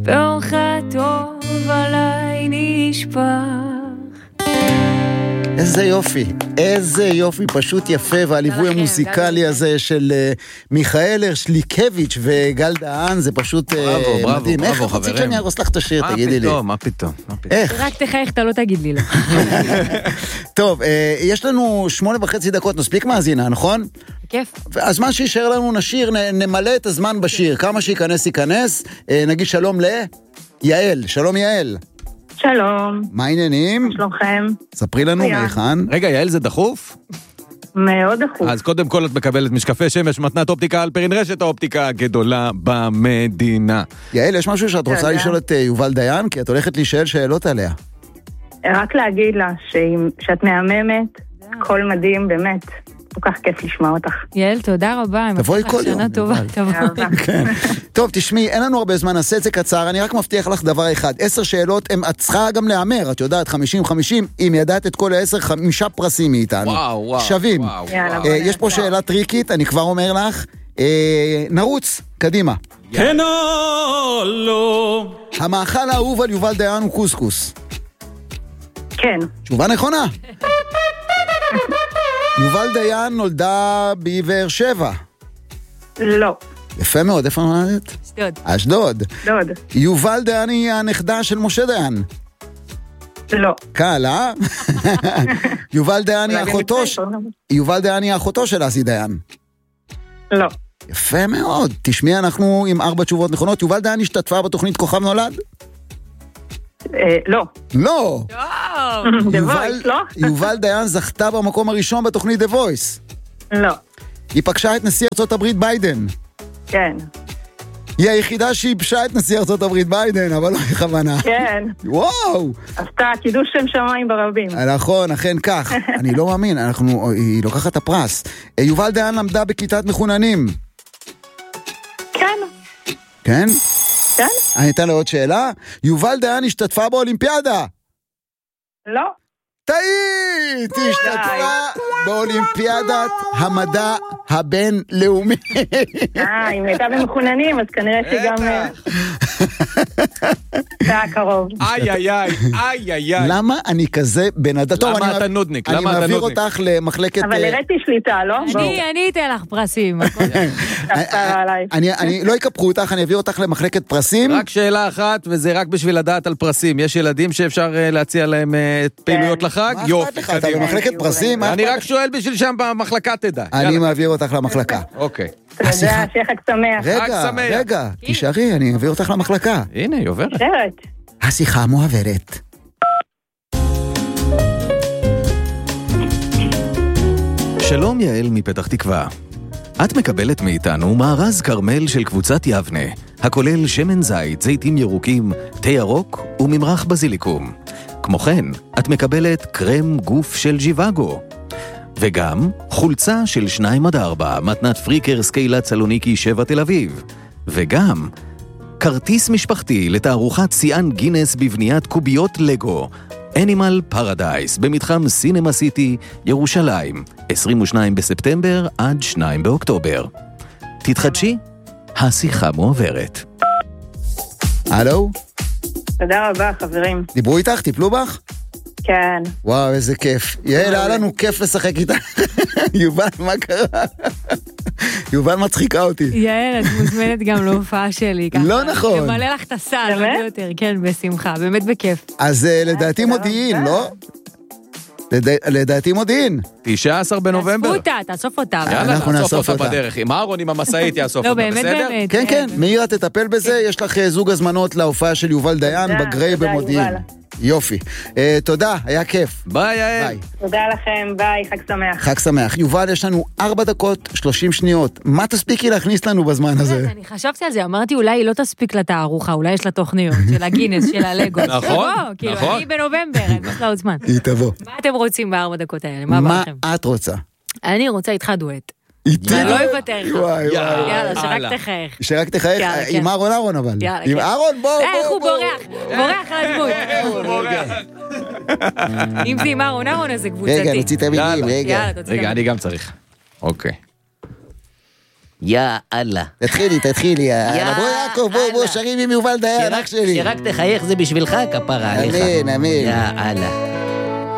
באורך טוב עליי נשפך. איזה יופי, איזה יופי, פשוט יפה, והליווי המוזיקלי הזה של מיכאל הרשליקביץ' וגל דהן, זה פשוט מדהים. איך רצית שאני ארוס לך את השיר, תגידי לי? מה פתאום? איך? רק תחייך, אתה לא תגיד לי לא. טוב, יש לנו 8.5 דקות, נספיק מאזינה, נכון? כיף. הזמן שישאר לנו נשיר, נמלא את הזמן בשיר, כמה שייכנס ייכנס, נגיד שלום ליעל, שלום יעל. שלום. מה העניינים? שלומכם. ספרי לנו מהיכן. רגע, יעל, זה דחוף? מאוד דחוף. אז קודם כל את מקבלת משקפי שמש, מתנת אופטיקה אלפרין, רשת האופטיקה הגדולה במדינה. יעל, יש משהו שאת רוצה לשאול את יובל דיין? כי את הולכת להישאל שאלות עליה. רק להגיד לה שאת מהממת, כל מדהים, באמת. כל כך כיף לשמוע אותך. יעל, תודה רבה. תבואי כל יום. שנה טובה, תבואי. טוב, תשמעי, אין לנו הרבה זמן, נעשה את זה קצר, אני רק מבטיח לך דבר אחד, 10 שאלות, את צריכה גם להאמר, את יודעת, 50-50, אם ידעת את כל 10, 5 פרסים מאיתנו. וואו. שווים. יש פה שאלה טריקית, אני כבר אומר לך, נרוץ, קדימה. כן או לא. המאכל האהוב על יובל דיין הוא קוסקוס. כן. תשובה נכונה. יובל דיין נולדה בבאר שבע. לא. יפה מאוד, איפה נולדת? אשדוד. אשדוד. יובל דיין היא הנכדה של משה דיין. לא. קל, אה? יובל דיין היא אחותו של אסי דיין. לא. יפה מאוד. תשמעי, אנחנו עם 4 תשובות נכונות. יובל דיין השתתפה בתוכנית כוכב נולד? לא. לא. The Voice, לא? יובל דיין זכתה במקום הראשון בתוכנית The Voice. לא. היא פגשה את נשיא ארצות הברית ביידן. כן. היא היחידה שהיבשה את נשיא ארצות הברית ביידן, אבל לא בכוונה. כן. וואו. עשתה קידוש שם שמיים ברבים. נכון, אכן כך. אני לא מאמין, היא לוקחת את הפרס. יובל דיין למדה בכיתת מחוננים. כן. כן? כן. אני אתן לה עוד שאלה. יובל דיין השתתפה באולימפיאדה. לא. טעית! השתתפה באולימפיאדת המדע הבינלאומי. אם הייתה במחוננים, אז כנראה שגם... זה היה קרוב. איי. למה אני כזה בן אדם? למה אתה נודניק? אני מעביר אותך למחלקת... אבל הראיתי שליטה, לא? אני אתן לך פרסים. אני לא יקפחו אותך, אני אעביר אותך למחלקת פרסים. רק שאלה אחת, וזה רק בשביל לדעת על פרסים. יש ילדים שאפשר להציע להם פעילויות לחג? יופי, אתה במחלקת פרסים? אני רק שואל בשביל שם במחלקה תדע. אני מעביר אותך למחלקה. אוקיי. תודה, שיהיה חג שמח. רגע, תישארי, אני אעביר אותך למחלקה. הנה, היא עוברת. השיחה המועברת. שלום יעל מפתח תקווה. את מקבלת מאיתנו מארז קרמל של קבוצת יבנה, הכולל שמן זית, זיתים ירוקים, תה ירוק וממרח בזיליקום. כמו כן, את מקבלת קרם גוף של ג'יוואגו. וגם חולצה של 2-4, מתנת פריקר סקיילת סלוניקי 7 תל אביב. וגם כרטיס משפחתי לתערוכת סיאן גינס בבניית קוביות לגו, אנימל פרדייס, במתחם סינמה סיטי, ירושלים, 22 בספטמבר עד 2 באוקטובר. תתחדשי, השיחה מועברת. הלו? תודה רבה, חברים. דיברו איתך? טיפלו בך? כן. וואו, איזה כיף. יעל, היה לנו כיף לשחק איתך. יובל, מה קרה? יובל מצחיקה אותי. יעל, את מוזמנת גם להופעה שלי. לא נכון. למלא לך את הסל, יותר, כן, בשמחה, באמת בכיף. אז לדעתי מודיעין, לא? לדעתי מודיעין. 19 בנובמבר. תאסוף אותה. יאללה, תאסוף אותה בדרך. עם אהרון, עם המסעית יאסוף אותה, בסדר? כן, כן, מאירה תטפל בזה. יש לך זוג הזמנות להופעה של יובל דיין בגריי במודיעין. יופי. תודה, היה כיף. ביי, יעל. תודה לכם, ביי, חג שמח. חג שמח. יובל, יש לנו 4 דקות 30 שניות. מה תספיקי להכניס לנו בזמן הזה? אני חשבתי על זה, אמרתי אולי היא לא תספיק לתערוכה, אולי יש לה תוכניות של הגינס, של הלגו. נכון, כאילו, אני בנובמבר, אני יש לה עוד זמן. היא תבוא. מה אתם רוצים ב4 דקות האלה? מה בא לכם? מה את רוצה? אני רוצה איתך דואט. איתי? לא יוותר לך. יאללה, שרק תחייך. שרק תחייך, עם אהרון אבל. עם אהרון, בוא. איך הוא בורח על הדמות. אם זה עם אהרון, אז זה קבוצתי. רגע, נוציא את המילים, רגע. רגע, אני גם צריך. אוקיי. יא אללה. תתחילי, יאללה. בוא יעקב, בוא שרים עם יובל דיין, אח שלי. שרק תחייך זה בשבילך, כפרה עליך. אמן. יא אללה.